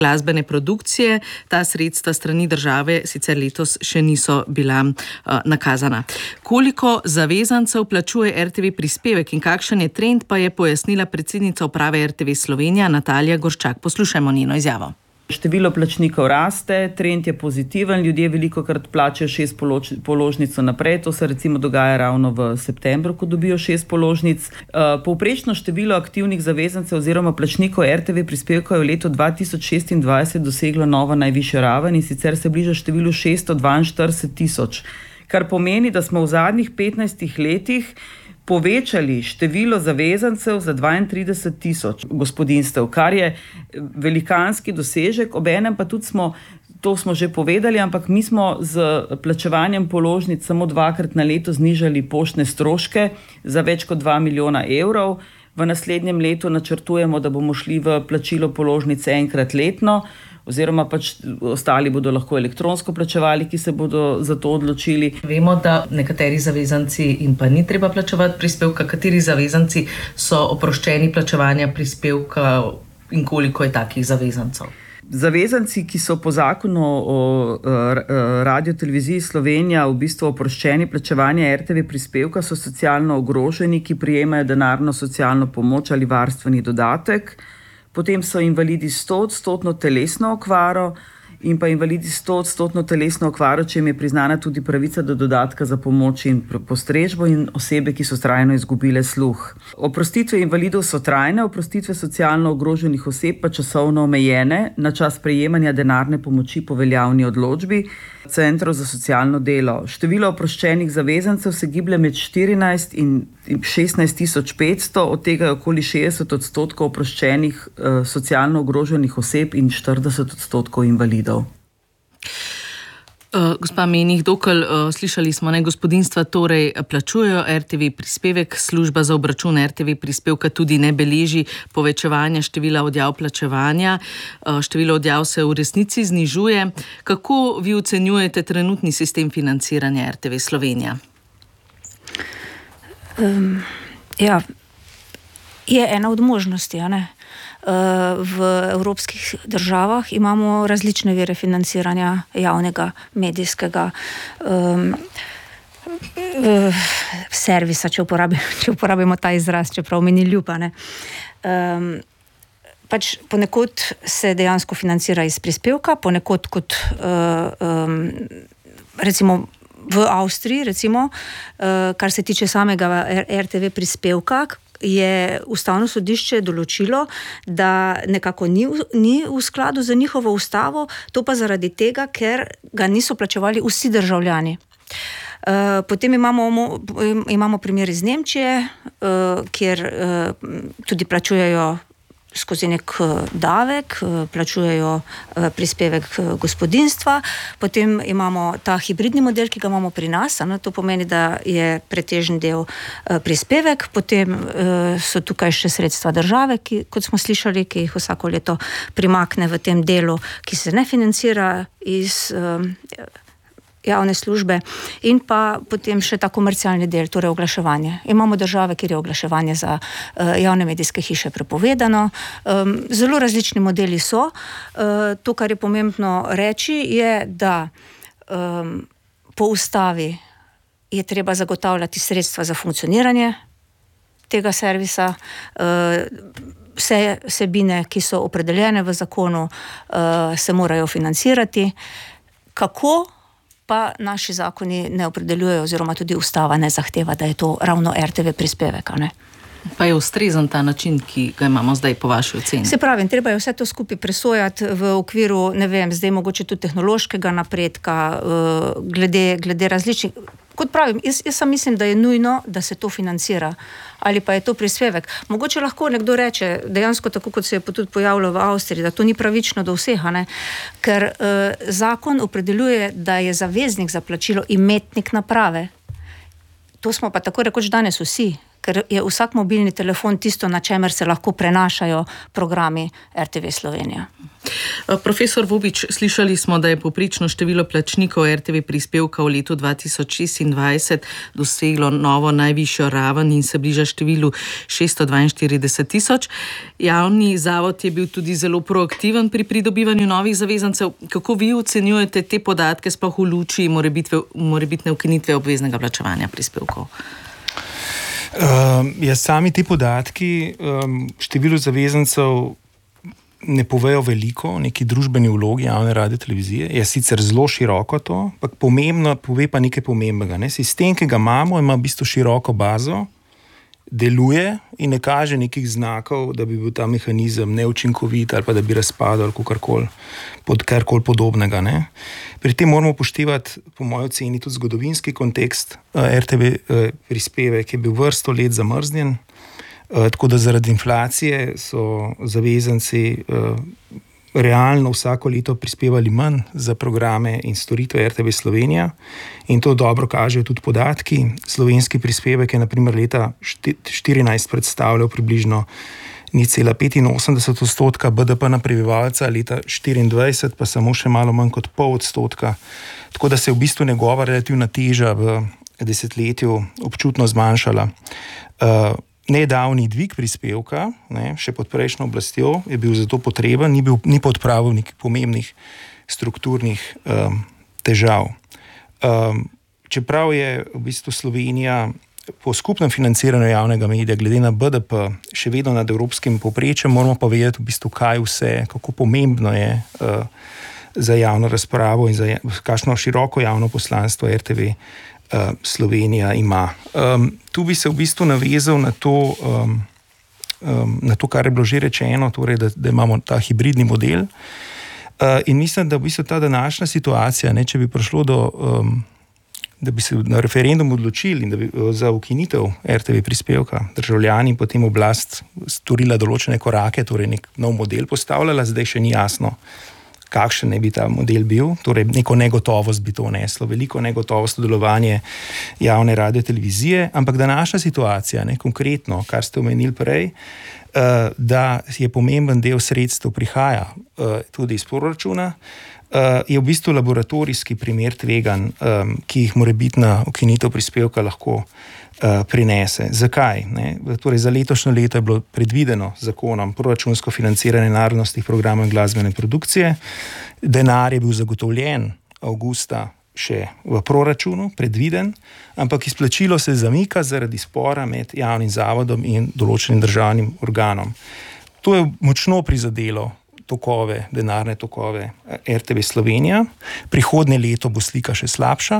glasbene produkcije. Ta sredstva strani države sicer letos še niso bila nakazana. Koliko zavezancev plačuje RTV prispevek in kakšen je trend, pa je pojasnila predsednica uprave RTV Slovenija Natalija Gorščak. Poslušajmo njeno izjavo. Število plačnikov raste, trend je pozitiven, ljudje velikokrat plačajo 6 položnic naprej, to se recimo dogaja ravno v septembru, ko dobijo 6 položnic. Povprečno število aktivnih zavezancev oziroma plačnikov RTV prispevka je v letu 2026 doseglo novo najvišjo raven in sicer se bliža številu 642 tisoč, kar pomeni, da smo v zadnjih 15 letih povečali število zavezancev za 32 tisoč gospodinjstev, kar je velikanski dosežek, obenem pa tudi to smo že povedali, ampak mi smo z plačevanjem položnic samo 2-krat na leto znižali poštne stroške za več kot 2 milijona evrov. V naslednjem letu načrtujemo, da bomo šli v plačilo položnice enkrat letno, oziroma pač ostali bodo lahko elektronsko plačevali, ki se bodo za to odločili. Vemo, da nekateri zavezanci in pa ni treba plačevati prispevka. Kateri zavezanci so oproščeni plačevanja prispevka in koliko je takih zavezancev? Zavezanci, ki so po zakonu o Radioteleviziji Slovenija v bistvu oproščeni plačevanja RTV prispevka, so socialno ogroženi, ki prejemajo denarno socialno pomoč ali varstveni dodatek. Potem so invalidi s 100% telesno okvaro in pa invalidi s 100% telesno okvaro, če jim je priznana tudi pravica do dodatka za pomoč in postrežbo, in osebe, ki so trajno izgubile sluh. Oprostitve invalidov so trajne, oprostitve socialno ogroženih oseb pa časovno omejene na čas prejemanja denarne pomoči po veljavni odločbi centrov za socialno delo. Število oproščenih zavezancev se giblje med 14 in 16.500, od tega je okoli 60% oproščenih socialno ogroženih oseb in 40% invalidov. Gospa Menih Dokl, slišali smo, gospodinjstva torej plačujejo RTV prispevek, služba za obračun RTV prispevka tudi ne beleži povečevanja števila odjav plačevanja. Število odjav se v resnici znižuje. Kako vi ocenjujete trenutni sistem financiranja RTV Slovenija? Je ena od možnosti, a ne? V evropskih državah imamo različne vire financiranja javnega medijskega servisa, če uporabimo ta izraz, čeprav mi ni ljub, ne. Pač ponekod se dejansko financira iz prispevka, ponekod kot recimo v Avstriji, recimo, kar se tiče samega RTV prispevka, je Ustavno sodišče določilo, da nekako ni v skladu z njihovo ustavo, to pa zaradi tega, ker ga niso plačevali vsi državljani. Potem imamo primer iz Nemčije, kjer tudi plačujejo skozi nek davek, plačujejo prispevek gospodinjstva. Potem imamo ta hibridni model, ki ga imamo pri nas, to pomeni, da je pretežen del prispevek, potem so tukaj še sredstva države, ki, kot smo slišali, ki jih vsako leto primakne v tem delu, ki se ne financira iz javne službe, in pa potem še ta komercialni del, torej oglaševanje. Imamo države, kjer je oglaševanje za javne medijske hiše prepovedano. Zelo različni modeli so. To, kar je pomembno reči, je, da po ustavi je treba zagotavljati sredstva za funkcioniranje tega servisa. Vse vsebine, ki so opredeljene v zakonu, se morajo financirati. Kako pa naši zakoni ne opredeljujejo, oziroma tudi ustava ne zahteva, da je to ravno RTV prispevek, ne? Pa je ustrezen ta način, ki ga imamo zdaj po vaši oceni? Se pravi, treba je vse to skupaj presojati v okviru, ne vem, zdaj mogoče tudi tehnološkega napredka, glede različnih. Kot pravim, jaz sam mislim, da je nujno, da se to financira. Ali pa je to prispevek. Mogoče lahko nekdo reče, dejansko tako, kot se je tudi pojavilo v Avstriji, da to ni pravično do vseh, ne? Ker zakon opredeljuje, da je zaveznik za plačilo imetnik naprave. To smo pa tako rekoč danes vsi, ker je vsak mobilni telefon tisto, na čemer se lahko prenašajo programi RTV Slovenija. Profesor Vobič, slišali smo, da je povprečno število plačnikov RTV prispevka v letu 2026 doseglo novo najvišjo raven in se bliža številu 642 000. Javni zavod je bil tudi zelo proaktiven pri pridobivanju novih zavezancev. Kako vi ocenjujete te podatke, sploh v luči morebitne ukinitve obveznega plačevanja prispevkov? Sami ti podatki številu zavezancev ne povejo veliko, neki družbeni vlogi javne radiotelevizije. Je sicer zelo široko to, ampak pomembno, pove pa nekaj pomembnega. Sistem, ki ga imamo, ima v bistvu široko bazo, deluje in ne kaže nekih znakov, da bi bil ta mehanizem neučinkovit ali pa da bi razpadal ali karkoli podobnega. Pri tem moramo upoštevati, po moji oceni, tudi zgodovinski kontekst. RTV prispevek je bil vrsto let zamrznjen, tako da zaradi inflacije so zavezanci realno vsako leto prispevali manj za programe in storitve RTV Slovenija in to dobro kažejo tudi podatki. Slovenski prispevek je na primer leta 2014 predstavljal približno 0,85% BDP na prebivalca, leta 2024 pa samo še malo manj kot 0,5%. Tako da se je v bistvu njegova relativna teža v desetletju občutno zmanjšala. Nedavni dvig prispevka, še pod prejšnjo oblastjo, je bil zato potreben, ni pa odpravil nekih pomembnih strukturnih težav. Čeprav je v bistvu Slovenija po skupnem financiranju javnega medija glede na BDP še vedno nad evropskim povprečjem, moramo pa vedeti v bistvu, kaj vse, kako pomembno je za javno razpravo in za kakšno široko javno poslanstvo RTV Slovenija ima. Tu bi se v bistvu navezal na to, kar je bilo že rečeno, torej, da imamo ta hibridni model. In mislim, da v bistvu ta današnja situacija, če bi prišlo da bi se na referendum odločili za ukinitev RTV prispevka, državljani in potem oblast storila določene korake, torej nek nov model postavljala, zdaj še ni jasno, kakšen ne bi ta model bil, torej neko negotovost bi to vneslo, veliko negotovost v delovanje javne radiotelevizije, ampak današnja situacija, konkretno, kar ste omenili prej, da je pomemben del sredstev prihaja tudi iz proračuna, je v bistvu laboratorijski primer tveganj, ki jih morebitna ukinitev prispevka lahko prinese. Zakaj? Torej, za letošnje leto je bilo predvideno zakonom proračunsko financiranje narodnostnih programov in glasbene produkcije. Denar je bil zagotovljen avgusta še v proračunu, predviden, ampak izplačilo se zamika zaradi spora med javnim zavodom in določenim državnim organom. To je močno prizadelo denarne tokove RTV Slovenija. Prihodnje leto bo slika še slabša.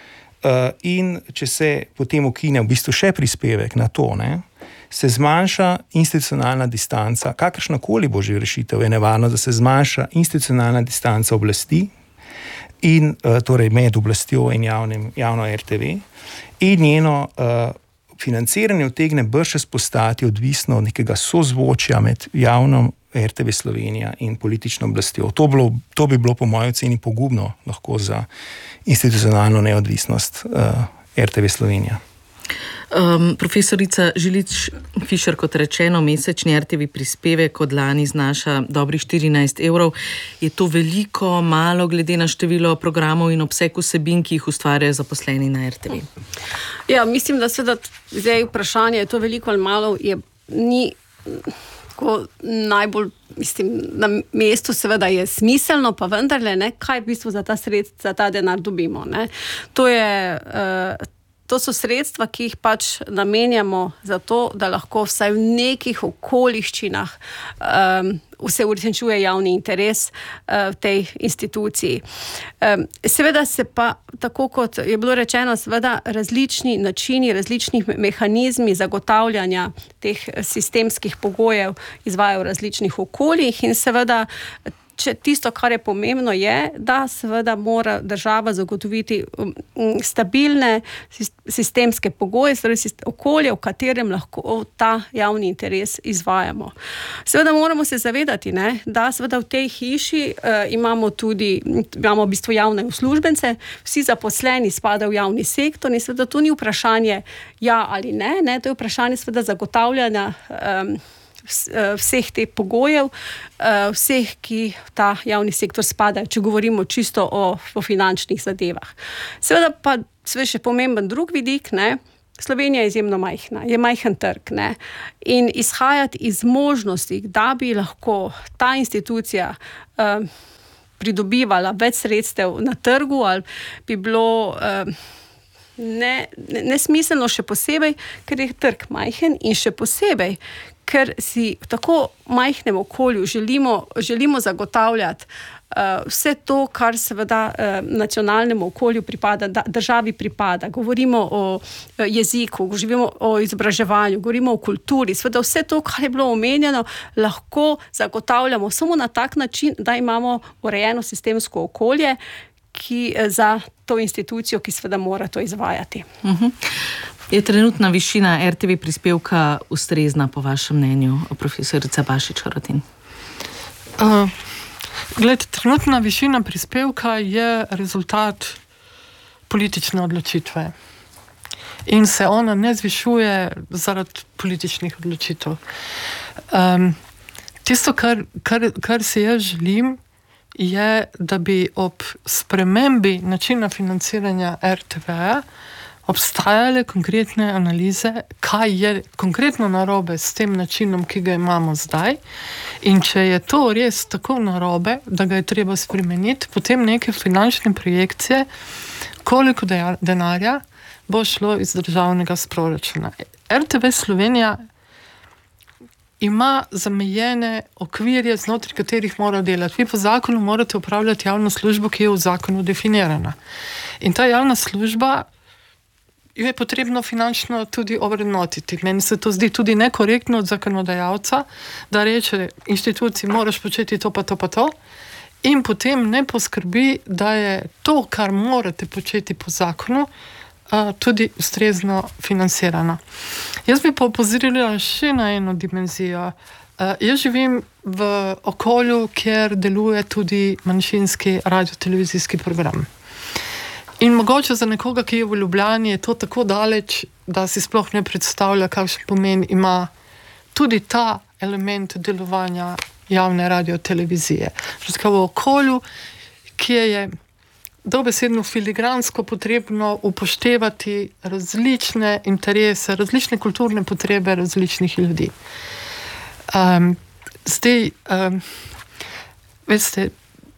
In če se potem ukine v bistvu še prispevek na to, se zmanjša institucionalna distanca, kakršnakoli bo že rešitev, je nevarno, da se zmanjša institucionalna distanca oblasti in torej med oblastjo in javno RTV in njeno financiranje utegne brž postati odvisno od nekega sozvočja med javno RTV Slovenija in politično oblastjo. To bi bilo po moji oceni pogubno lahko za institucionalno neodvisnost RTV Slovenija. Profesorica Žilič-Fišer, kot rečeno, mesečni RTV prispevek od lani znaša dobrih 14 €. Je to veliko, malo glede na število programov in obseg vsebin, ki jih ustvarjajo zaposleni na RTV? Ja, mislim, da seveda zdaj vprašanje, je to veliko ali malo, ni tako najbolj, na mestu seveda je smiselno, pa vendarle, kaj v bistvu za ta sredstva, za ta denar dobimo. To so sredstva, ki jih pač namenjamo za to, da lahko vsaj v nekih okoliščinah se uresničuje javni interes v tej instituciji. Seveda se pa, tako kot je bilo rečeno, seveda različni načini, različni mehanizmi zagotavljanja teh sistemskih pogojev izvajajo v različnih okoljih in seveda tisto, kar je pomembno, je, da seveda mora država zagotoviti stabilne sistemske pogoje, torej okolje, v katerem lahko ta javni interes izvajamo. Seveda moramo se zavedati, ne, da seveda v tej hiši imamo v bistvu javne uslužbence, vsi zaposleni spadajo v javni sektor in seveda to ni vprašanje ja ali ne, to je vprašanje seveda zagotavljanja vseh teh pogojev, vseh, ki v ta javni sektor spadajo, če govorimo čisto o finančnih zadevah. Seveda pa še pomemben drug vidik, ne, Slovenija je izjemno majhna, je majhen trg, ne, in izhajati iz možnosti, da bi lahko ta institucija pridobivala več sredstev na trgu, ali bi bilo nesmiselno, še posebej, ker je trg majhen in še posebej, ker si v tako majhnem okolju želimo zagotavljati vse to, kar seveda nacionalnemu okolju pripada, državi pripada. Govorimo o jeziku, govorimo o izobraževanju, govorimo o kulturi. Seveda vse to, kar je bilo omenjeno, lahko zagotavljamo samo na tak način, da imamo urejeno sistemsko okolje, za to institucijo, ki seveda mora to izvajati. Je trenutna višina RTV prispevka ustrezna, po vašem mnenju, profesorica Bašič Horotin? Trenutna višina prispevka je rezultat politične odločitve. In se ona ne zvišuje zaradi političnih odločitev. Tisto, kar si jaz želim, je, da bi ob spremembi načina financiranja RTV obstajale konkretne analize, kaj je konkretno narobe s tem načinom, ki ga imamo zdaj. In če je to res tako narobe, da ga je treba spremeniti, potem neke finančne projekcije, koliko denarja bo šlo iz državnega proračuna. RTV Slovenija ima zamejene okvirje, znotraj katerih mora delati. Vi po zakonu morate upravljati javno službo, ki je v zakonu definirana. In ta javna služba jo je potrebno finančno tudi ovrednotiti. Meni se to zdi tudi nekorektno od zakonodajalca, da reče inštituciji, moraš početi to pa to pa to, in potem ne poskrbi, da je to, kar morate početi po zakonu, tudi ustrezno financirano. Jaz bi pa opozorila še na eno dimenzijo. Jaz živim v okolju, kjer deluje tudi manjšinski radiotelevizijski program. In mogoče za nekoga, ki je v Ljubljani, je to tako daleč, da si sploh ne predstavlja, kakšen pomen ima tudi ta element delovanja javne radiotelevizije. V okolju, kjer je dobesedno filigransko potrebno upoštevati različne interese, različne kulturne potrebe različnih ljudi. Veste,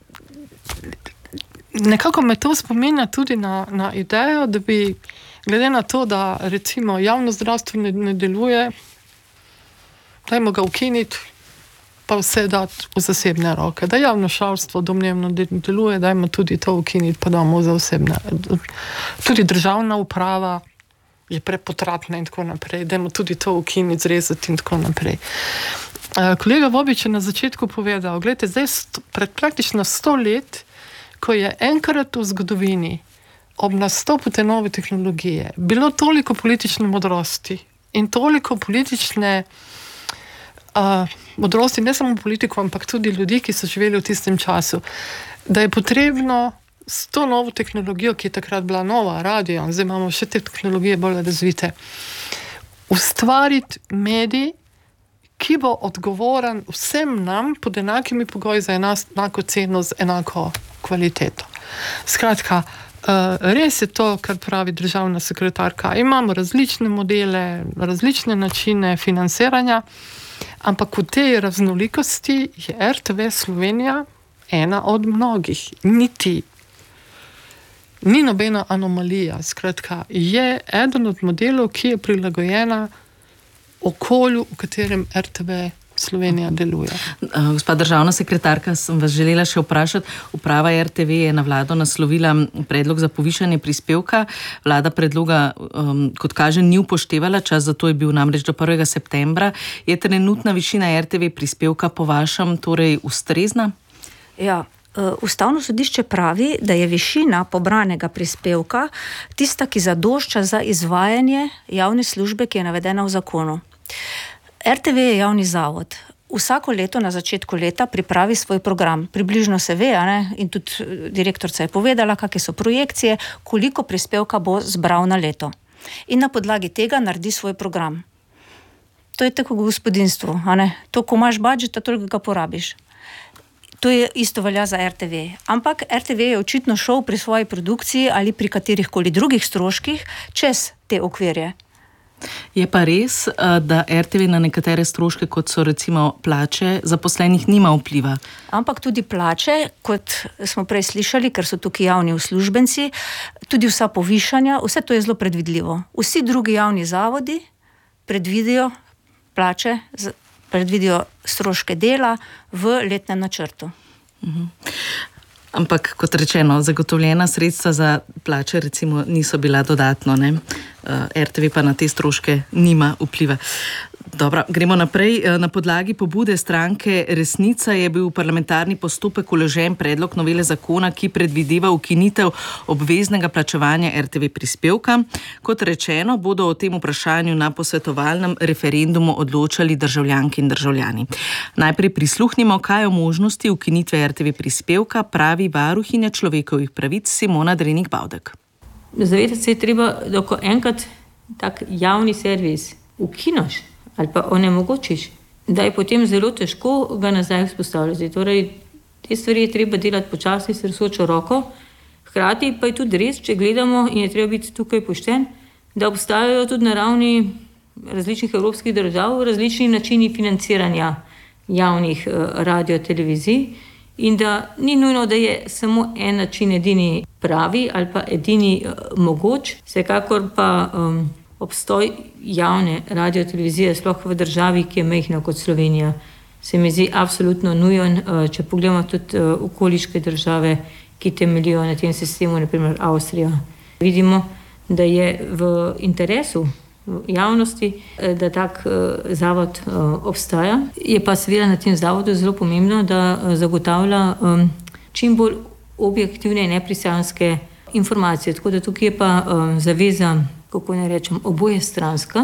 nekako me to spominja tudi na idejo, da bi, glede na to, da recimo javno zdravstvo ne deluje, dajmo ga ukiniti, pa vse dati v zasebne roke. Da javno šolstvo domnevno deluje, dajmo tudi to ukiniti, pa damo za osebne. Tudi državna uprava je prepotratna in tako naprej. Dajmo tudi to ukiniti, zrezati in tako naprej. Kolega Vobič je na začetku povedal, gledajte, zdaj pred praktično 100 let, ko je enkrat v zgodovini ob nastopu te nove tehnologije bilo toliko politične modrosti in toliko politične modrosti, ne samo politikov, ampak tudi ljudi, ki so živeli v tistem času, da je potrebno s to novo tehnologijo, ki je takrat bila nova, radio, zdaj imamo še te tehnologije bolj razvite, ustvariti medij, ki bo odgovoren vsem nam pod enakimi pogoji za enako ceno z enako kvaliteto. Skratka, res je to, kar pravi državna sekretarka. Imamo različne modele, različne načine financiranja, ampak v tej raznolikosti je RTV Slovenija ena od mnogih. Ni nobena anomalija. Skratka, je eden od modelov, ki je prilagojena okolju, v katerem RTV Slovenija deluje. Gospa državna sekretarka, sem vas želela še vprašati. Uprava RTV je na vlado naslovila predlog za povišanje prispevka. Vlada predloga, kot kaže, ni upoštevala, čas za to je bil namreč do 1. septembra. Je trenutna višina RTV prispevka po vašem torej ustrezna? Ja. Ustavno sodišče pravi, da je višina pobranega prispevka tista, ki zadošča za izvajanje javne službe, ki je navedena v zakonu. RTV je javni zavod. Vsako leto na začetku leta pripravi svoj program. Približno se ve, in tudi direktorica je povedala, kakšne so projekcije, koliko prispevka bo zbral na leto. In na podlagi tega naredi svoj program. To je tako v gospodinstvu. To, ko imaš budžeta, toliko ga porabiš. To je isto velja za RTV. Ampak RTV je očitno šel pri svoji produkciji ali pri katerihkoli drugih stroških čez te okvirje. Je pa res, da RTV na nekatere stroške, kot so recimo plače, zaposlenih nima vpliva. Ampak tudi plače, kot smo prej slišali, ker so tukaj javni uslužbenci, tudi vsa povišanja, vse to je zelo predvidljivo. Vsi drugi javni zavodi predvidijo plače, predvidijo stroške dela v letnem načrtu. Ampak, kot rečeno, zagotovljena sredstva za plače recimo niso bila dodatno, ne? RTV pa na te stroške nima vpliva. Dobro, gremo naprej. Na podlagi pobude stranke Resnica je bil v parlamentarni postopek vložen predlog novele zakona, ki predvideva ukinitev obveznega plačevanja RTV prispevka. Kot rečeno, bodo o tem vprašanju na posvetovalnem referendumu odločali državljanke in državljani. Najprej prisluhnimo, kaj o možnosti ukinitve RTV prispevka pravi varuhinja človekovih pravic Simona Drenik Bavdek. Zavedati se je treba, da ko enkrat tak javni servis ukinoš ali pa onemogočiš, da je potem zelo težko ga nazaj vzpostavljati. Torej, te stvari je treba delati počasi, s tresočo roko. Hkrati pa je tudi res, če gledamo, in je treba biti tukaj pošten, da obstajajo tudi na ravni različnih evropskih držav različni načini financiranja javnih radiotelevizij in da ni nujno, da je samo en način edini pravi ali pa edini mogoč. Vsekakor pa obstoj javne radiotelevizije, sploh v državi, ki je majhna kot Slovenija, se mi zdi absolutno nujen, če pogledamo tudi okoliške države, ki temeljijo na tem sistemu, naprimer Avstrija. Vidimo, da je v interesu javnosti, da tak zavod obstaja. Je pa seveda na tem zavodu zelo pomembno, da zagotavlja čim bolj objektivne in nepristranske informacije. Tako da tukaj je pa zaveza, kako ne rečem, obojestranska.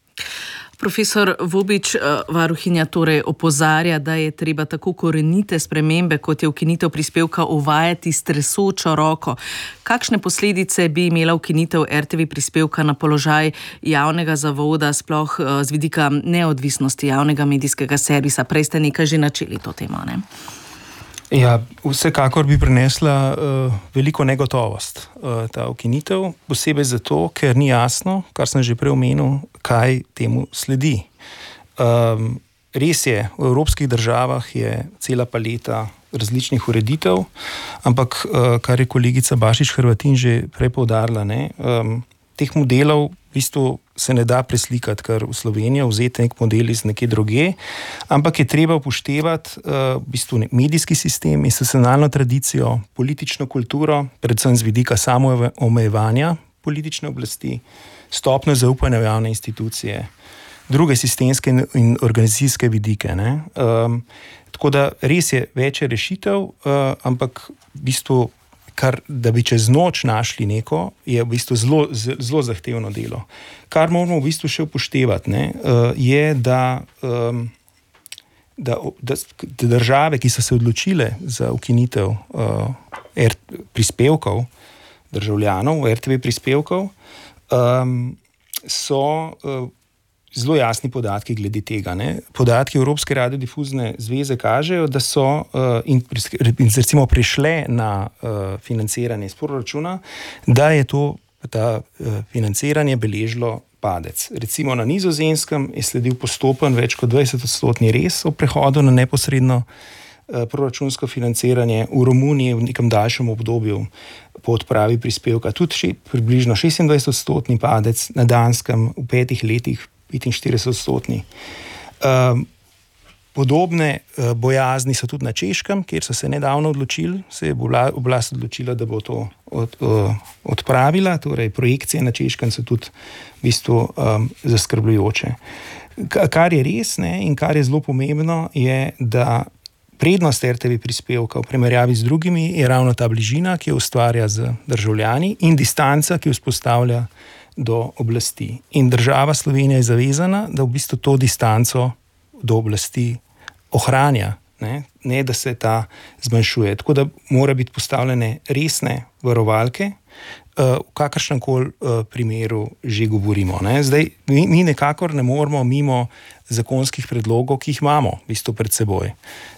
Profesor Vobič, varuhinja torej opozarja, da je treba tako korenite spremembe, kot je ukinitev prispevka, uvajati s tresočo roko. Kakšne posledice bi imela ukinitev RTV prispevka na položaj javnega zavoda, sploh z vidika neodvisnosti javnega medijskega servisa? Prej ste nekaj že načeli to temo, ne? Ja, vsekakor bi prinesla veliko negotovost ta ukinitev, posebej zato, ker ni jasno, kar sem že prej omenil, kaj temu sledi. Res je, v evropskih državah je cela paleta različnih ureditev, ampak kar je kolegica Bašič Hrvatin že prej poudarila, teh modelov v bistvu se ne da preslikati, ker v Slovenijo vzeti nek model iz nekje druge, ampak je treba upoštevati v bistvu medijski sistem, institucionalno tradicijo, politično kulturo, predvsem z vidika samoomejevanja politične oblasti, stopnjo zaupanja v javne institucije, druge sistemske in organizacijske vidike. Tako da res je več rešitev, ampak v bistvu da bi čez noč našli neko, je v bistvu zelo zahtevno delo. Kar moramo v bistvu še upoštevati, je, da države, ki so se odločile za ukinitev prispevkov državljanov, RTV prispevkov, so zelo jasni podatki glede tega. Podatki Evropske radiodifuzne zveze kažejo, da so in recimo prišle na financiranje iz proračuna, da je ta financiranje beležilo padec. Recimo na Nizozemskem je sledil postopen več kot 20% rez o prehodu na neposredno proračunsko financiranje, v Romuniji v nekem daljšem obdobju po odpravi prispevka tudi približno 26% padec, na Danskem v 5 letih 45%. Podobne bojazni so tudi na Češkem, kjer so se nedavno odločili, se je oblast odločila, da bo to odpravila, torej projekcije na Češkem so tudi v bistvu zaskrbljujoče. Kar je res in kar je zelo pomembno, je, da Prednost RTV prispevka v primerjavi z drugimi je ravno ta bližina, ki jo ustvarja z državljani, in distanca, ki jo vzpostavlja do oblasti. In država Slovenija je zavezana, da v bistvu to distanco do oblasti ohranja, ne da se ta zmanjšuje. Tako da mora biti postavljene resne varovalke, v kakršnemkoli primeru že govorimo. Zdaj, mi nekakor ne moremo mimo zakonskih predlogov, ki jih imamo v bistvu pred seboj.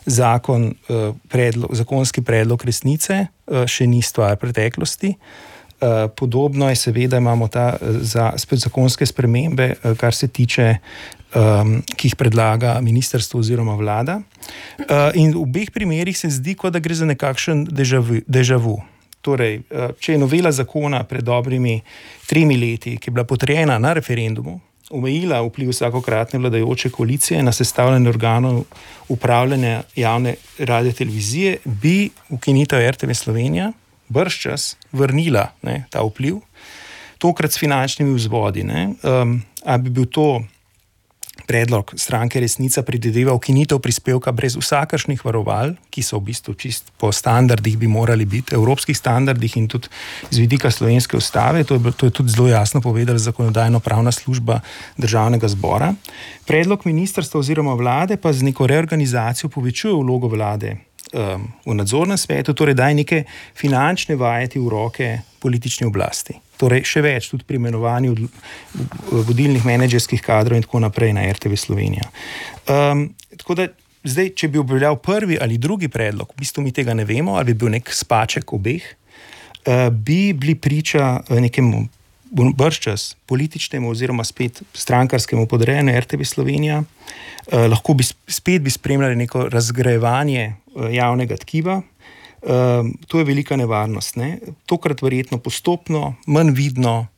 Zakonski predlog resnice še ni stvar preteklosti. Podobno je seveda, imamo spet zakonske spremembe, kar se tiče, ki jih predlaga ministrstvo oziroma vlada. In v obeh primerih se zdi, kot da gre za nekakšen déjà vu. Torej, če je novela zakona pred dobrimi 3 leti, ki je bila potrjena na referendumu, omejila vpliv vsakokratne vladajoče koalicije na sestavljanje organov upravljanja javne radiotelevizije, bi ukinitev RTV Slovenija bržčas vrnila ta vpliv, tokrat s finančnimi vzvodi. A bi bil to predlog stranke Resnica predvideva ukinitev prispevka brez vsakršnih varoval, ki so v bistvu čist po standardih bi morali biti, evropskih standardih in tudi z vidika slovenske ustave, to je tudi zelo jasno povedala zakonodajno-pravna služba Državnega zbora. Predlog ministrstva oziroma vlade pa z neko reorganizacijo povečuje vlogo vlade v nadzornem svetu, torej daje neke finančne vajeti v roke politični oblasti. Torej še več, tudi pri imenovanju vodilnih menedžerskih kadrov in tako naprej na RTV Slovenija. Tako da zdaj, če bi obveljal prvi ali drugi predlog, v bistvu mi tega ne vemo, ali bi bil nek spaček obeh, bi bili priča nekemu bržčas političnemu oziroma spet strankarskemu podrejanju RTV Slovenija. Lahko bi spet spremljali neko razgrajevanje javnega tkiva. To je velika nevarnost. Tokrat verjetno postopno, manj vidno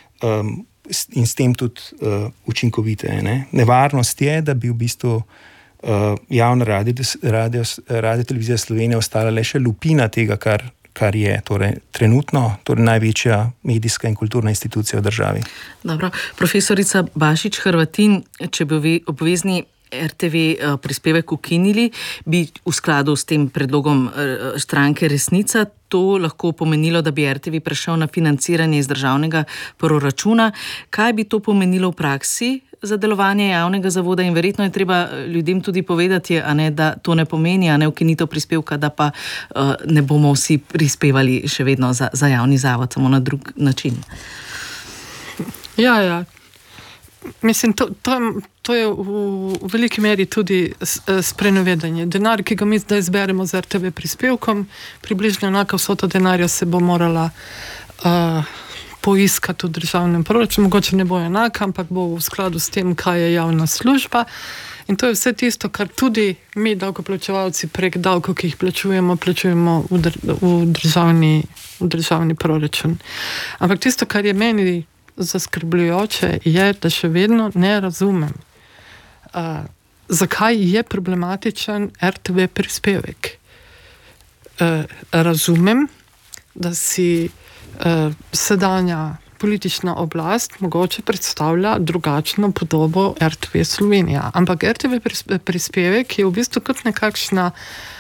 in s tem tudi učinkovite. Nevarnost je, da bi v bistvu javna radiotelevizija Slovenija ostala le še lupina tega, kar je trenutno največja medijska in kulturna institucija v državi. Dobro. Profesorica Bašič Hrvatin, če bi obvezni RTV prispevek ukinili, bi v skladu s tem predlogom stranke Resnica to lahko pomenilo, da bi RTV prešel na financiranje iz državnega proračuna. Kaj bi to pomenilo v praksi za delovanje javnega zavoda? In verjetno je treba ljudem tudi povedati, da to ne pomeni, ukinitev prispevka, da pa ne bomo vsi prispevali še vedno za javni zavod, samo na drug način. Ja. Mislim, to je v veliki meri tudi sprenevedanje. Denar, ki ga mi zdaj zberemo z RTV prispevkom, približno enaka vsota denarja se bo morala poiskati v državnem proračunu. Mogoče ne bo enaka, ampak bo v skladu s tem, kaj je javna služba. In to je vse tisto, kar tudi mi, davkoplačevalci, prek davkov, ki jih plačujemo v državni proračun. Ampak tisto, kar je meni zaskrbljujoče, je, da še vedno ne razumem, zakaj je problematičen RTV prispevek. Razumem, da si sedanja politična oblast mogoče predstavlja drugačno podobo RTV Slovenija. Ampak RTV prispevek je v bistvu kot nekakšna,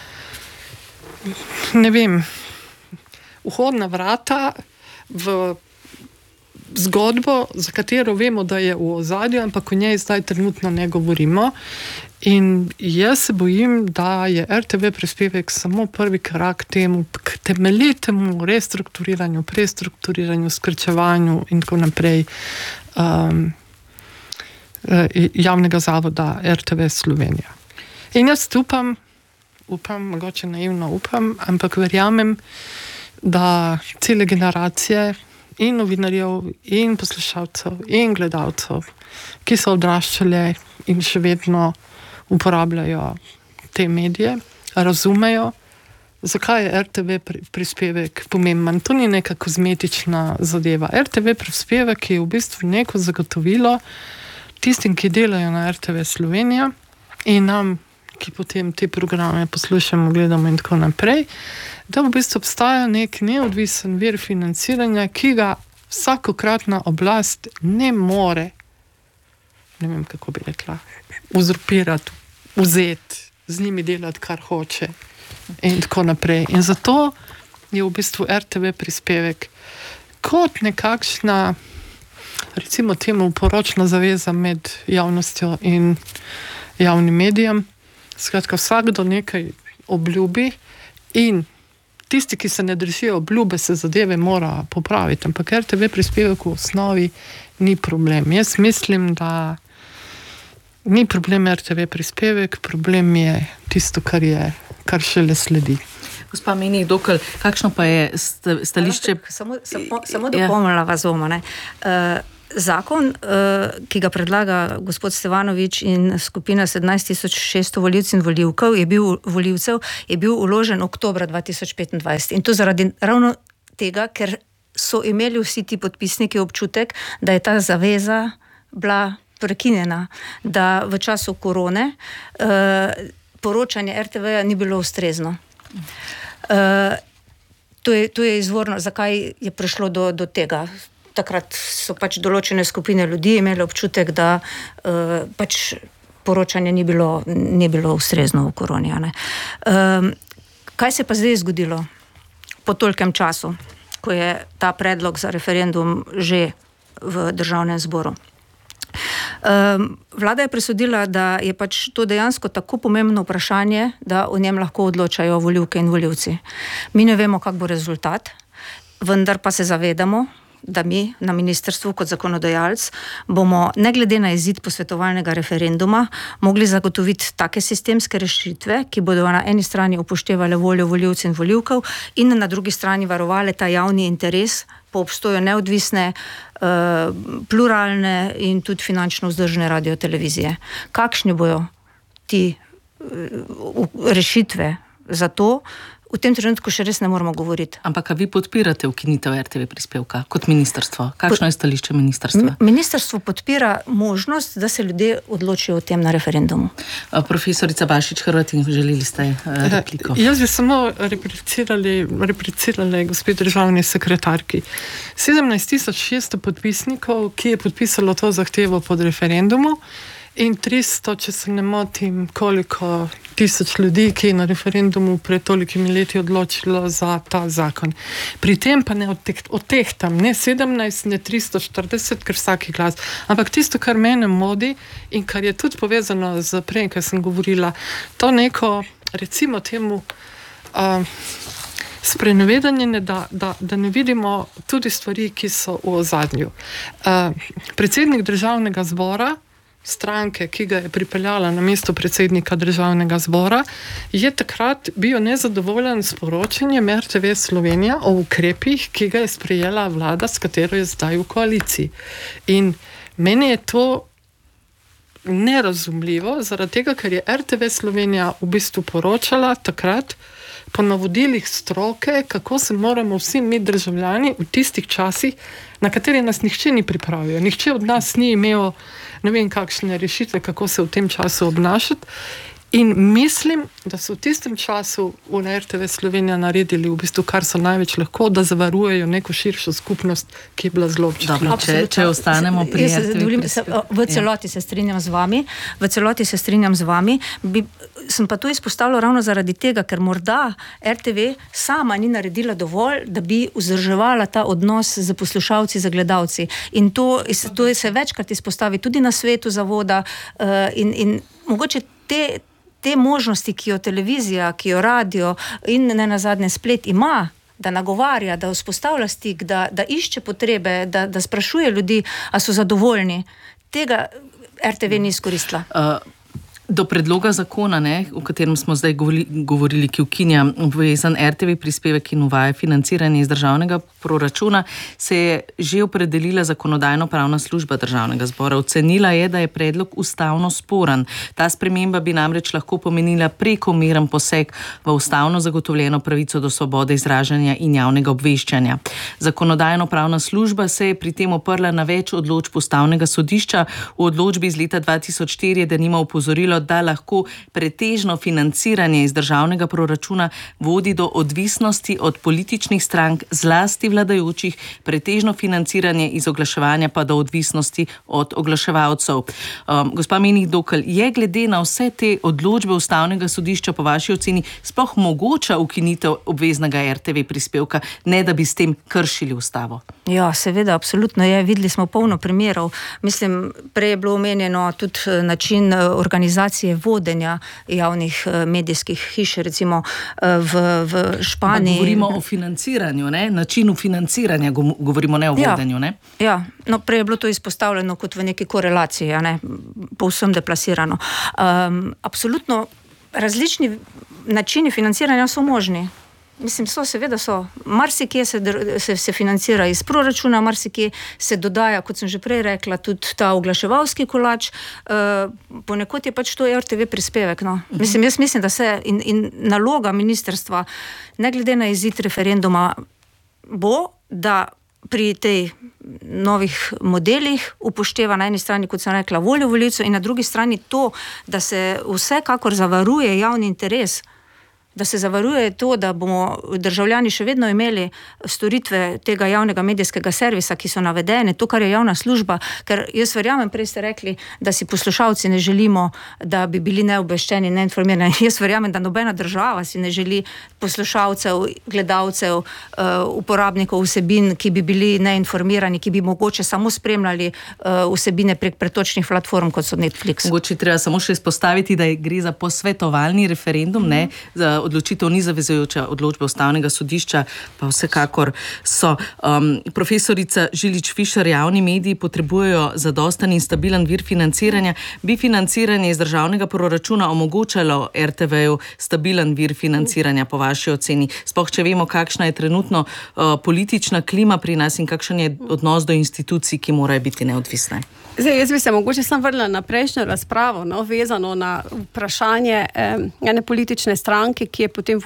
vhodna vrata v zgodbo, za katero vemo, da je v ozadju, ampak o njej zdaj trenutno ne govorimo. In jaz se bojim, da je RTV prispevek samo prvi korak k temeljitemu prestrukturiranju, skrčevanju in tako naprej javnega zavoda RTV Slovenija. In jaz upam, mogoče naivno upam, ampak verjamem, da cele generacije in novinarjev, in poslušalcev, in gledalcev, ki so odraščali in še vedno uporabljajo te medije, razumejo, zakaj je RTV prispevek pomemben. To ni neka kozmetična zadeva. RTV prispevek je v bistvu neko zagotovilo tistim, ki delajo na RTV Slovenija in nam, ki potem te programe poslušamo, gledamo in tako naprej, da v bistvu obstaja nek neodvisen vir financiranja, ki ga vsakokratna oblast ne more, ne vem, kako bi rekla, uzurpirati, vzeti z njimi delati, kar hoče in tako naprej. In zato je v bistvu RTV prispevek kot nekakšna, recimo temu, poročna zaveza med javnostjo in javnim medijem. Skratka, vsakdo nekaj obljubi in tisti, ki se ne držijo obljube, se zadeve mora popraviti. Ampak RTV prispevek v osnovi ni problem. Jaz mislim, da ni problem RTV prispevek, problem je tisto, kar šele sledi. Gospa Menih Dokl, kakšno pa je stališče? Samo dopolnila vas bomo, ne. Zakon, ki ga predlaga gospod Stevanovič in skupina 17.600 volivcev in volivcev, je bil vložen oktobra 2025. In to zaradi ravno tega, ker so imeli vsi ti podpisniki občutek, da je ta zaveza bila prekinjena, da v času korone poročanje RTV-ja ni bilo ustrezno. To je izvorno, zakaj je prišlo do tega. Takrat so pač določene skupine ljudi imeli občutek, da pač poročanje ni bilo ustrezno v koroni. Kaj se pa zdaj zgodilo po tolkem času, ko je ta predlog za referendum že v Državnem zboru? Vlada je presodila, da je pač to dejansko tako pomembno vprašanje, da o njem lahko odločajo volivke in volivci. Mi ne vemo, kak bo rezultat, vendar pa se zavedamo, da mi na ministrstvu kot zakonodajalc bomo ne glede na izid posvetovalnega referenduma mogli zagotoviti take sistemske rešitve, ki bodo na eni strani upoštevale voljo volivcev in volivkev in na drugi strani varovale ta javni interes po obstoju neodvisne, pluralne in tudi finančno vzdržne radiotelevizije. Kakšni bojo ti rešitve za to, v tem trenutku še res ne moramo govoriti. Ampak vi podpirate ukinitev RTV prispevka kot ministrstvo? Kakšno je stališče ministrstva? Ministrstvo podpira možnost, da se ljudje odločijo o tem na referendumu. Profesorica Bašič Hrvatin, želeli ste repliko. Jaz bi samo replicirali gospod državni sekretarki. 17.600 podpisnikov, ki je podpisalo to zahtevo pod referendumu, in 300, če se ne motim, koliko tisoč ljudi, ki je na referendumu pred tolikimi leti odločilo za ta zakon. Pri tem pa ne odtehtam ne 17, ne 340, ker vsaki glas. Ampak tisto, kar mene modi in kar je tudi povezano z prej, kar sem govorila, to neko, recimo temu, sprenevedanje, da ne vidimo tudi stvari, ki so v ozadju. Predsednik Državnega zbora, stranke, ki ga je pripeljala na mesto predsednika Državnega zbora, je takrat bil nezadovoljen s poročanjem RTV Slovenija o ukrepih, ki ga je sprejela vlada, s katero je zdaj v koaliciji. In meni je to nerazumljivo, zaradi tega, ker je RTV Slovenija v bistvu poročala takrat po navodilih stroke, kako se moramo vsi mi državljani v tistih časih, na kateri nas nihče ni pripravil. Nihče od nas ni imel ne vem kakšne rešitve, kako se v tem času obnašati. In mislim, da so v tistem času v RTV Slovenija naredili v bistvu, kar so največ lahko, da zavarujejo neko širšo skupnost, ki je bila zelo občutljiva. Če ostanemo pri RTV. V celoti se strinjam z vami. Sem pa to izpostavila ravno zaradi tega, ker morda RTV sama ni naredila dovolj, da bi vzdrževala ta odnos z poslušalci, z gledalci. In to se večkrat izpostavi tudi na svetu zavoda in mogoče te možnosti, ki jo televizija, ki jo radio in ne nazadnje splet ima, da nagovarja, da vzpostavlja stik, da išče potrebe, da sprašuje ljudi, a so zadovoljni, tega RTV ni izkoristila. Do predloga zakona, o katerem smo zdaj govorili, ki ukinja obvezen RTV prispevek in uvaja financiranje iz državnega proračuna, se je že opredelila Zakonodajno-pravna služba Državnega zbora. Ocenila je, da je predlog ustavno sporen. Ta sprememba bi namreč lahko pomenila prekomeren poseg v ustavno zagotovljeno pravico do svobode izražanja in javnega obveščanja. Zakonodajno-pravna služba se je pri tem oprla na več odločb Ustavnega sodišča. V odločbi iz leta 2004 je denimo opozorilo, opozarjajo, da lahko pretežno financiranje iz državnega proračuna vodi do odvisnosti od političnih strank, zlasti vladajočih, pretežno financiranje iz oglaševanja pa do odvisnosti od oglaševalcev. Gospa Menih Dokl, je glede na vse te odločbe Ustavnega sodišča po vaši oceni sploh mogoča ukinitev obveznega RTV prispevka, ne da bi s tem kršili ustavo? Ja, seveda, absolutno je. Videli smo polno primerov. Mislim, prej je bilo omenjeno tudi način organizacije vodenja javnih medijskih hiš, recimo v Španiji. Govorimo o financiranju, ne? Načinu financiranja govorimo, ne o vodenju, ne? Ja, no, prej je bilo to izpostavljeno kot v neki korelaciji, ne? Povsem deplasirano. Absolutno različni načini financiranja so možni. Mislim, seveda so. Marsikje se financira iz proračuna, marsikje se dodaja, kot sem že prej rekla, tudi ta oglaševalski kolač. Ponekod je pač to RTV prispevek. No. Mislim, jaz mislim, da se in naloga ministrstva, ne glede na izid referenduma, bo, da pri tej novih modelih upošteva na eni strani, kot sem rekla, voljo volivcev in na drugi strani to, da se vsekakor zavaruje javni interes, da se zavaruje to, da bomo državljani še vedno imeli storitve tega javnega medijskega servisa, ki so navedene, to, kar je javna služba, ker jaz verjamem, prej ste rekli, da si poslušalci ne želimo, da bi bili neobveščeni, neinformirani. Jaz verjamem, da nobena država si ne želi poslušalcev, gledalcev, uporabnikov vsebin, ki bi bili neinformirani, ki bi mogoče samo spremljali vsebine prek pretočnih platform, kot so Netflix. Mogoče treba samo še izpostaviti, da gre za posvetovalni referendum, ne, za odločitev ni zavezujoča, odločbe Ustavnega sodišča pa vsekakor so. Profesorica Žilič Fišer, javni mediji potrebujejo zadosten in stabilen vir financiranja. Bi financiranje iz državnega proračuna omogočalo RTV-ju stabilen vir financiranja po vaši oceni? Sploh, če vemo, kakšna je trenutno politična klima pri nas in kakšen je odnos do institucij, ki morajo biti neodvisne. Zdaj, jaz bi se mogoče sam vrnila na prejšnjo razpravo, no, vezano na vprašanje ene politične stranke, ki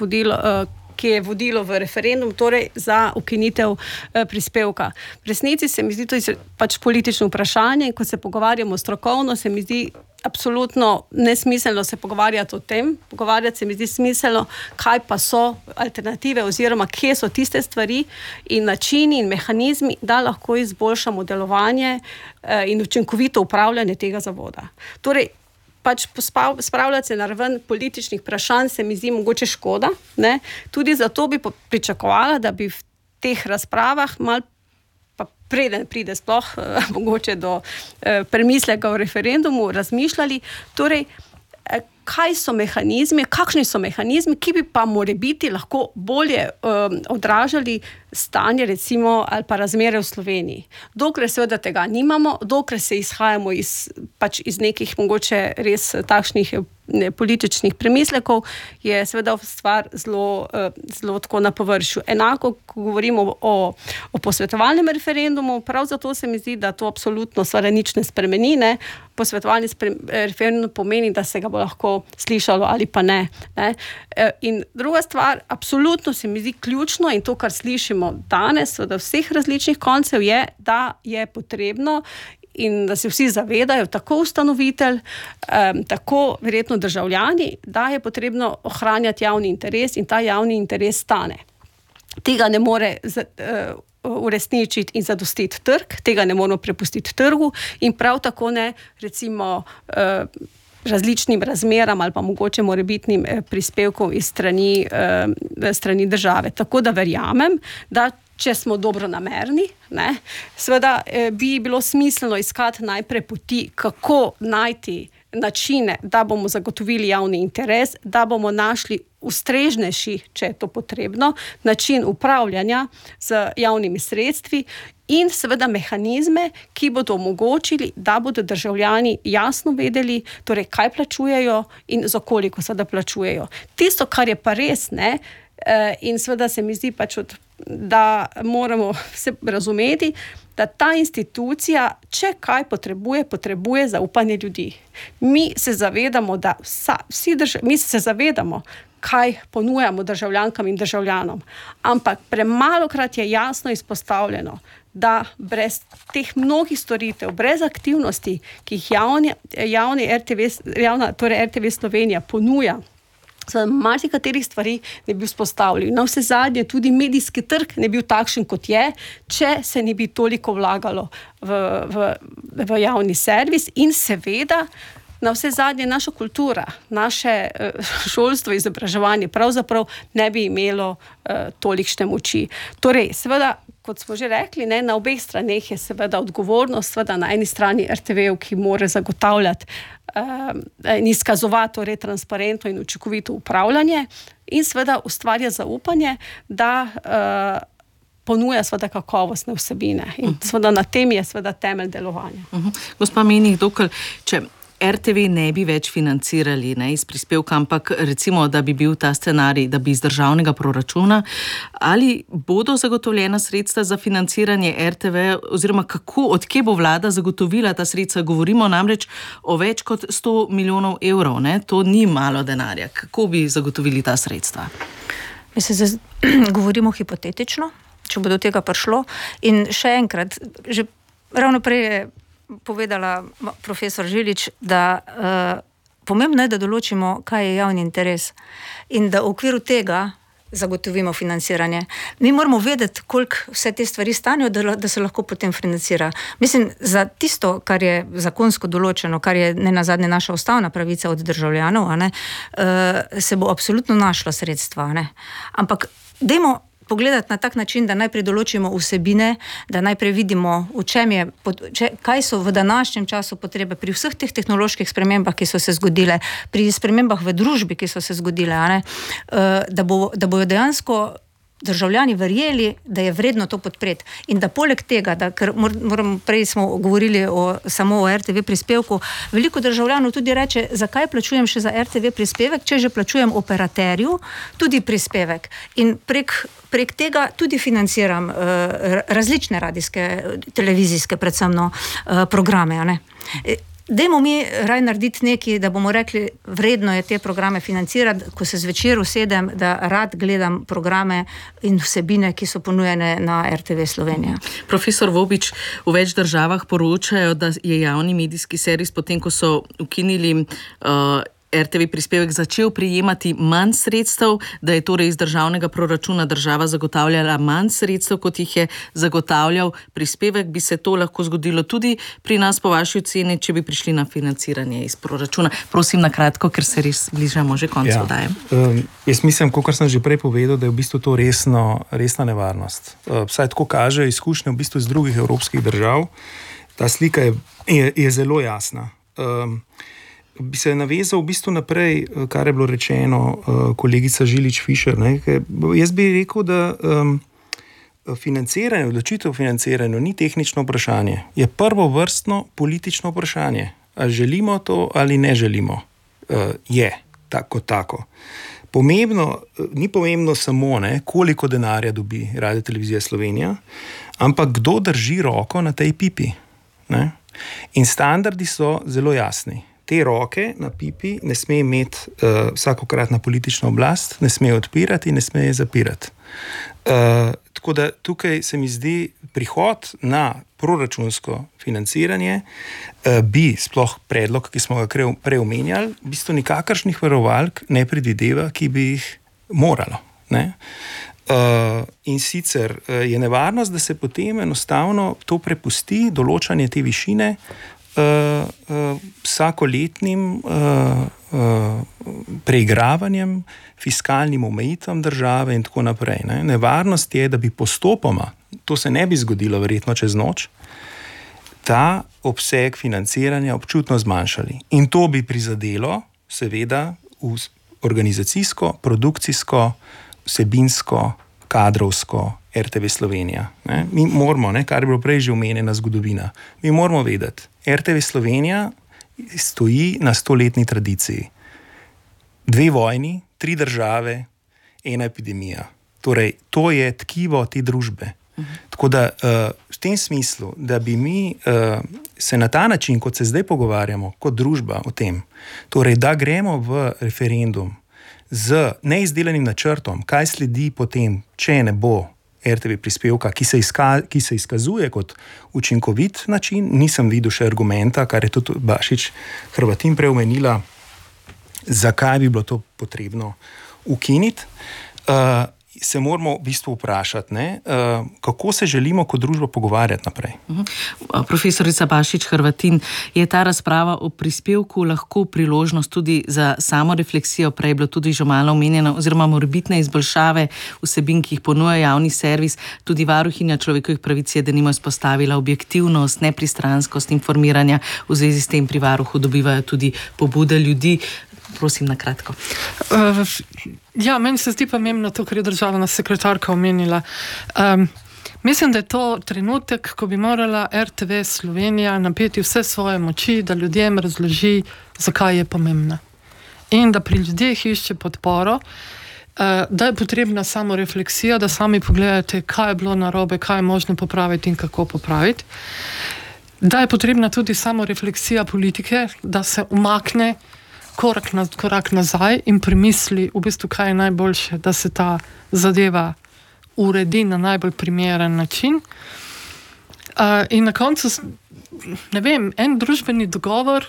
je vodilo v referendum, torej za ukinitev prispevka. V resnici se mi zdi to pač politično vprašanje in ko se pogovarjamo strokovno, se mi zdi absolutno nesmiselno se pogovarjati o tem, pogovarjati se mi zdi smiselno, kaj pa so alternative oziroma kje so tiste stvari in načini in mehanizmi, da lahko izboljšamo delovanje in učinkovito upravljanje tega zavoda. Torej, pač spravljati se na raven političnih vprašanj se mi zdi mogoče škoda, ne? Tudi zato bi pričakovala, da bi v teh razpravah malo pa preden pride sploh mogoče do premisleka o referendumu, razmišljali, torej, kaj so mehanizmi, kakšni so mehanizmi, ki bi pa morebiti lahko bolje odražali stanje recimo ali pa razmere v Sloveniji. Dokler seveda tega nimamo, dokler se izhajamo iz nekih mogoče res takšnih političnih premislekov, je seveda stvar zelo tako na površju. Enako, ko govorimo o posvetovalnem referendumu, prav zato se mi zdi, da to absolutno stvar nič ne spremeni, ne? Posvetovalni referendum pomeni, da se ga bo lahko slišalo ali pa ne. In druga stvar, absolutno se mi zdi ključno in to, kar slišimo danes od vseh različnih koncev, je, da je potrebno in da se vsi zavedajo, tako ustanovitelj, tako verjetno državljani, da je potrebno ohranjati javni interes in ta javni interes stane. Tega ne more uresničiti in zadostiti trg, tega ne moramo prepustiti trgu in prav tako ne recimo različnim razmeram ali pa mogoče morebitnim prispevkom iz strani države. Tako da verjamem, da če smo dobronamerni, ne, seveda bi bilo smiselno iskati najprej poti, kako najti načine, da bomo zagotovili javni interes, da bomo našli ustreznejši, če je to potrebno, način upravljanja z javnimi sredstvi in seveda mehanizme, ki bodo omogočili, da bodo državljani jasno vedeli, torej kaj plačujejo in za koliko seveda plačujejo. Tisto, kar je pa res, ne, in seveda se mi zdi pač, da moramo se razumeti, da ta institucija, če kaj potrebuje zaupanje ljudi. Mi se zavedamo, kaj ponujamo državljankam in državljanom. Ampak premalokrat je jasno izpostavljeno, da brez teh mnogih storitev, brez aktivnosti, ki jih torej RTV Slovenija ponuja, marsikaterih stvari ne bi vzpostavili. Na vse zadnje tudi medijski trg ne bil takšen, kot je, če se ne bi toliko vlagalo v javni servis in seveda na vse zadnje naša kultura, naše šolstvo, izobraževanje pravzaprav ne bi imelo tolikšne moči. Torej, seveda, kot smo že rekli, ne, na obeh straneh je seveda odgovornost, seveda na eni strani RTV-ev, ki mora zagotavljati in izkazovati torej transparentno in učinkovito upravljanje in seveda ustvarja zaupanje, da ponuja seveda kakovostne vsebine. In seveda na tem je seveda temelj delovanja. Gospa Menih Dokl, če RTV ne bi več financirali iz prispevka, ampak recimo, da bi bil ta scenarij, da bi iz državnega proračuna, ali bodo zagotovljena sredstva za financiranje RTV, oziroma odkje bo vlada zagotovila ta sredstva? Govorimo namreč o več kot 100 milijonov evrov, ne? To ni malo denarja. Kako bi zagotovili ta sredstva? Mislim, govorimo hipotetično, če bo do tega prišlo. In še enkrat, že ravno prej je povedala profesor Žilič, da pomembno je, da določimo, kaj je javni interes in da v okviru tega zagotovimo financiranje. Mi moramo vedeti, koliko vse te stvari stanejo, da se lahko potem financira. Mislim, za tisto, kar je zakonsko določeno, kar je nenazadnje naša ustavna pravica od državljanov, se bo absolutno našlo sredstva. Ampak dajmo pogledati na tak način, da najprej določimo vsebine, da najprej vidimo, kaj so v današnjem času potrebe pri vseh teh tehnoloških spremembah, ki so se zgodile, pri spremembah v družbi, ki so se zgodile, da bojo dejansko državljani verjeli, da je vredno to podpreti. In da poleg tega, ker prej smo govorili samo o RTV prispevku, veliko državljanov tudi reče, zakaj plačujem še za RTV prispevek, če že plačujem operaterju tudi prispevek. In prek tega tudi financiram različne radijske, televizijske predvsem programe. Dajmo mi raj narediti nekaj, da bomo rekli, vredno je te programe financirati, ko se zvečer usedem, da rad gledam programe in vsebine, ki so ponujene na RTV Slovenija. Profesor Vobič, v več državah poročajo, da je javni medijski servis, potem ko so ukinili RTV prispevek, začel prejemati manj sredstev, da je torej iz državnega proračuna država zagotavljala manj sredstev, kot jih je zagotavljal prispevek. Bi se to lahko zgodilo tudi pri nas, po vaši oceni, če bi prišli na financiranje iz proračuna? Prosim na kratko, ker se res bližamo že koncu oddaje. Jaz mislim, kakor sem že prej povedal, da je v bistvu to resna nevarnost. Vsaj tako kaže izkušnje v bistvu iz drugih evropskih držav. Ta slika je zelo jasna. Bi se navezal v bistvu naprej, kar je bilo rečeno kolegica Žilič-Fišer. Jaz bi rekel, da odločitev o financiranju ni tehnično vprašanje. Je prvovrstno politično vprašanje. Ali želimo to ali ne želimo. Je tako. Ni pomembno samo, koliko denarja dobi Radiotelevizija Slovenija, ampak kdo drži roko na tej pipi. In standardi so zelo jasni. Te roke na pipi ne sme imeti vsakokratna politična oblast, ne sme odpirati, ne sme zapirati. Tako da tukaj se mi zdi prihod na proračunsko financiranje bi sploh predlog, ki smo ga prej omenjali, v bistvu nikakršnih varovalk ne predvideva, ki bi jih moralo. In sicer je nevarnost, da se potem enostavno to prepusti, določanje te višine, vsakoletnim preigravanjem, fiskalnim omejitvam države in tako naprej. Nevarnost je, da bi postopoma, to se ne bi zgodilo verjetno čez noč, ta obseg financiranja občutno zmanjšali. In to bi prizadelo seveda organizacijsko, produkcijsko, vsebinsko, kadrovsko RTV Slovenija. Mi moramo, kar je bilo prej že omenjena zgodovina, mi moramo vedeti, RTV Slovenija stoji na 100-letni tradiciji. 2 vojni, 3 države, 1 epidemija. Torej, to je tkivo te družbe. Tako da v tem smislu, da bi mi se na ta način, kot se zdaj pogovarjamo, kot družba o tem, torej, da gremo v referendum z neizdelanim načrtom, kaj sledi potem, če ne bo RTV prispevka, ki se izkazuje kot učinkovit način, nisem videl še argumenta, kar je tudi Bašič Hrvatin preomenila, zakaj bi bilo to potrebno ukiniti. Se moramo v bistvu vprašati, kako se želimo kot družba pogovarjati naprej. Profesorica Bašič Hrvatin, je ta razprava o prispevku lahko priložnost tudi za samo refleksijo, prej je bilo tudi že malo omenjeno, oziroma morebitne izboljšave vsebin, ki jih ponuja javni servis, tudi varuhinja človekovih pravic je denimo izpostavila objektivnost, nepristranskost informiranja, v zvezi s tem pri varuhu dobivajo tudi pobude ljudi. Prosim, na kratko. Ja, meni se zdi pomembno to, kar je državna sekretarka omenila. Mislim, da je to trenutek, ko bi morala RTV Slovenija napeti vse svoje moči, da ljudem razloži, zakaj je pomembna. In da pri ljudeh išče podporo, da je potrebna samo refleksija, da sami pogledate, kaj je bilo narobe, kaj je možno popraviti in kako popraviti. Da je potrebna tudi samo refleksija politike, da se umakne korak nazaj in premisli, v bistvu, kaj je najboljše, da se ta zadeva uredi na najbolj primeren način. In na koncu, ne vem, en družbeni dogovor,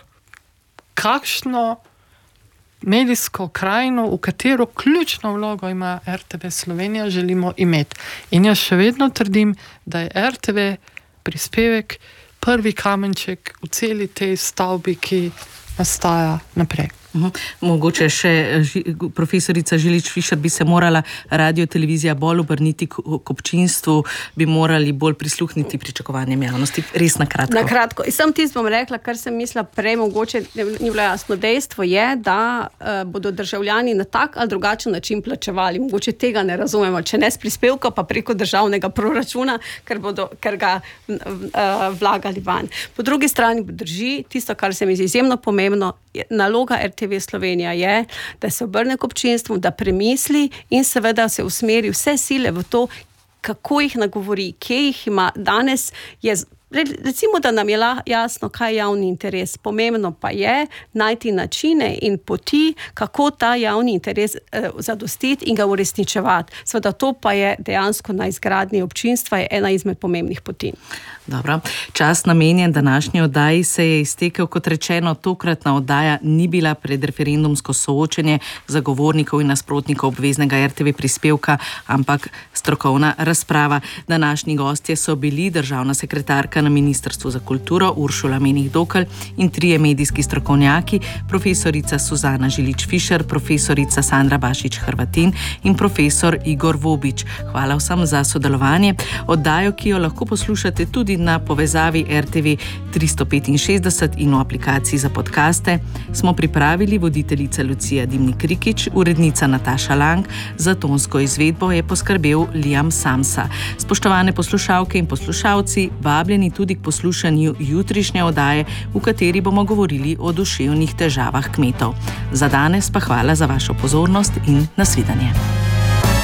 kakšno medijsko krajino, v katero ključno vlogo ima RTV Slovenija, želimo imeti. In jaz še vedno trdim, da je RTV prispevek prvi kamenček v celi tej stavbi, ki nastaja naprej. Mogoče še profesorica Žilič Fišer, bi se morala radio-televizija bolj obrniti k občinstvu, bi morali bolj prisluhniti pričakovanjem javnosti. Res na kratko. Na kratko. Sam tisto bom rekla, kar sem mislila prej, mogoče ni bilo jasno. Dejstvo je, da bodo državljani na tak ali drugačen način plačevali. Mogoče tega ne razumemo, če ne s prispevka, pa preko državnega proračuna, ker ga vlagali van. Po drugi strani drži tisto, kar se mi zdi izjemno pomembno, naloga RTV Slovenija je, da se obrne k občinstvu, da premisli in seveda se usmeri vse sile v to, kako jih nagovori, kje jih ima. Danes je, recimo, da nam je jasno, kaj je javni interes. Pomembno pa je najti načine in poti, kako ta javni interes zadostiti in ga uresničevati. Seveda to pa je dejansko na izgradnji občinstva, je ena izmed pomembnih poti. Dobro. Čas namenjen današnji oddaji se je iztekel, kot rečeno, tokratna oddaja ni bila pred referendumsko soočenje zagovornikov in nasprotnikov obveznega RTV prispevka, ampak strokovna razprava. Današnji gostje so bili državna sekretarka na Ministrstvu za kulturo Uršula Menih-Dokl in trije medijski strokovnjaki, profesorica Suzana Žilič Fišer, profesorica Sandra Bašič Hrvatin in profesor Igor Vobič. Hvala vsem za sodelovanje. Oddajo, ki jo lahko poslušate tudi na povezavi RTV 365 in v aplikaciji za podcaste, smo pripravili voditeljica Lucija Dimnik-Rikič, urednica Nataša Lang, za tonsko izvedbo je poskrbel Liam Samsa. Spoštovane poslušalke in poslušalci, vabljeni tudi k poslušanju jutrišnje oddaje, v kateri bomo govorili o duševnih težavah kmetov. Za danes pa hvala za vašo pozornost in nasvidenje.